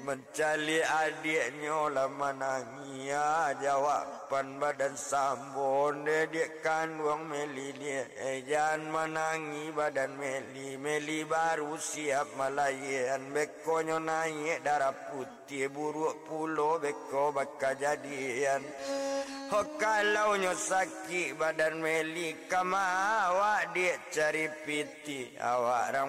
mencari adiknya lah menangia jawaban badan sambon dedek kandung Meli dia jangan menangi badan Meli baru siap malayan bekonya naik darah putih buruk pulau beko bakal jadian. Kalau nyo sakit badan Meli kama awak dia cari piti awak